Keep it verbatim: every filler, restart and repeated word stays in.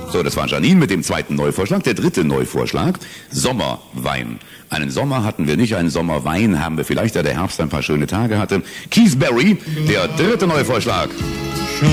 So, das war Janine mit dem zweiten Neuvorschlag. Der dritte Neuvorschlag, Sommerwein. Einen Sommer hatten wir nicht, einen Sommerwein haben wir vielleicht, da der Herbst ein paar schöne Tage hatte. Keith Barry, der dritte Neuvorschlag.